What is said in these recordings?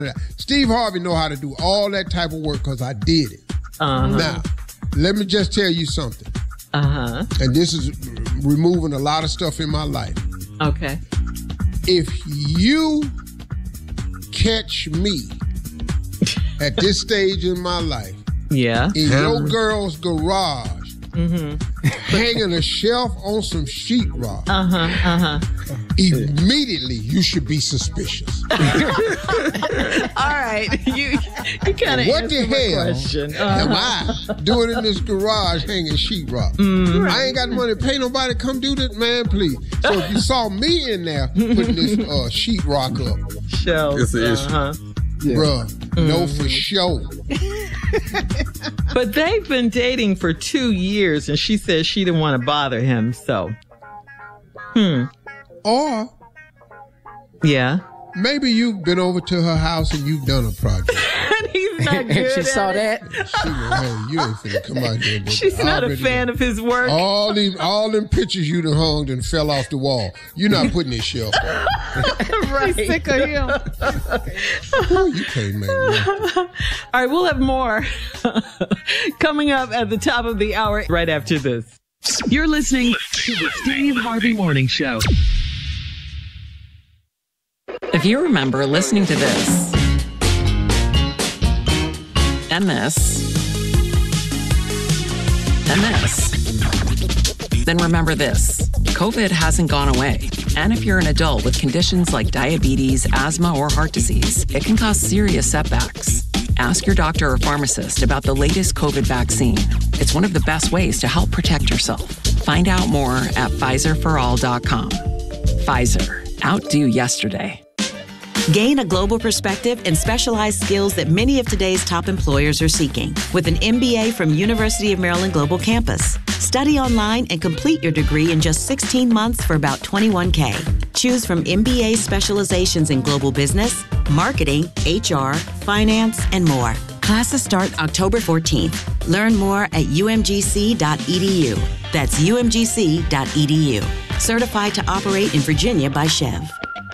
Steve Harvey know how to do all that type of work because I did it. Now, let me just tell you something. And this is removing a lot of stuff in my life. Okay. If you catch me at this stage in my life, in your girl's garage, hanging a shelf on some sheetrock, immediately you should be suspicious. All right, you kind of answered my question. Am I doing in this garage hanging sheetrock? I ain't got the money to pay nobody to come do this, man, please. So if you saw me in there putting this sheetrock up, shelves, bruh, no for sure. But they've been dating for 2 years, and she says she didn't want to bother him, so. Or maybe you've been over to her house and you've done a project. And he's not good. She saw that. She went, hey, you ain't finna come out here. She's not a fan of his work. All them pictures you done hung and fell off the wall. You're not putting this shelf up. Right. She's sick of him. You can't make me. All right, we'll have more coming up at the top of the hour right after this. You're listening to the Steve Harvey Morning Show. If you remember listening to this and this and this, then remember this. COVID hasn't gone away. And if you're an adult with conditions like diabetes, asthma, or heart disease, it can cause serious setbacks. Ask your doctor or pharmacist about the latest COVID vaccine. It's one of the best ways to help protect yourself. Find out more at PfizerForAll.com. Pfizer. Outdo yesterday. Gain a global perspective and specialized skills that many of today's top employers are seeking with an MBA from University of Maryland Global Campus. Study online and complete your degree in just 16 months for about $21,000. Choose from MBA specializations in global business, marketing, HR, finance, and more. Classes start October 14th. Learn more at umgc.edu. That's umgc.edu. Certified to operate in Virginia by Chev.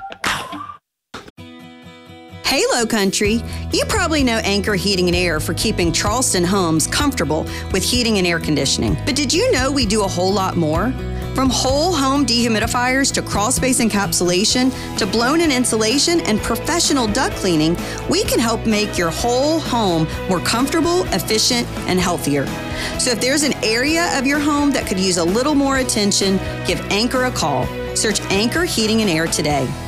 Hey, Low Country. You probably know Anchor Heating and Air for keeping Charleston homes comfortable with heating and air conditioning. But did you know we do a whole lot more? From whole home dehumidifiers to crawl space encapsulation to blown-in insulation and professional duct cleaning, we can help make your whole home more comfortable, efficient, and healthier. So if there's an area of your home that could use a little more attention, give Anchor a call. Search Anchor Heating and Air today.